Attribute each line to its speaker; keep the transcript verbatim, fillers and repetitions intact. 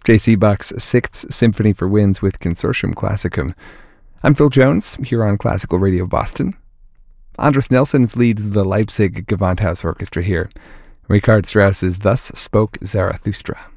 Speaker 1: J C Bach's Sixth Symphony for Winds with Consortium Classicum. I'm Phil Jones, here on Classical Radio Boston. Andras Nelsons leads the Leipzig Gewandhaus Orchestra here. Richard Strauss's Thus Spoke Zarathustra.